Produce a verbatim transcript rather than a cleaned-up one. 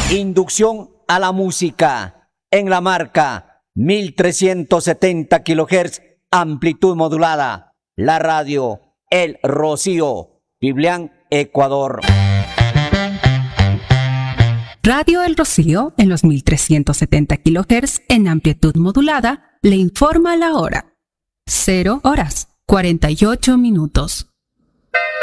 Inducción a la música en la marca mil trescientos setenta kilohertz, amplitud modulada. La radio El Rocío, Biblián, Ecuador. Radio El Rocío en los mil trescientos setenta kilohertz en amplitud modulada le informa la hora. Cero horas, cuarenta y ocho minutos.